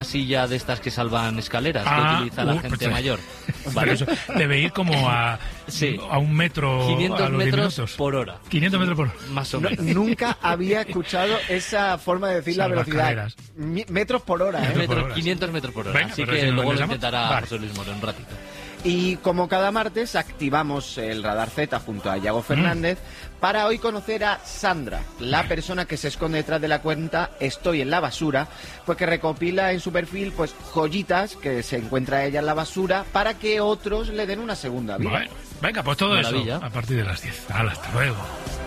silla de estas que salvan escaleras que utiliza la gente mayor. ¿Vale? Eso debe ir como a 1 metro 500 a los 10 metros minutos. por hora. 500 metros por hora. Más o menos. Nunca había escuchado esa forma de decir la velocidad. Metros por hora, ¿eh? 500 metros por hora. Venga, así pero que si luego lo lo llamo. intentará Vale. José Luis Moro un ratito. Y como cada martes activamos el Radar Z junto a Yago Fernández para hoy conocer a Sandra, la persona que se esconde detrás de la cuenta Estoy en la basura, pues que recopila en su perfil pues joyitas que se encuentra ella en la basura para que otros le den una segunda vida. Bueno, venga, pues todo Maravilla. eso a partir de las 10. Hasta luego.